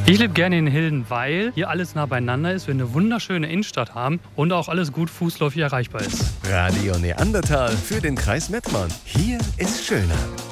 Ich lebe gerne in Hilden, weil hier alles nah beieinander ist, wir eine wunderschöne Innenstadt haben und auch alles gut fußläufig erreichbar ist. Radio Neandertal für den Kreis Mettmann. Hier ist schöner.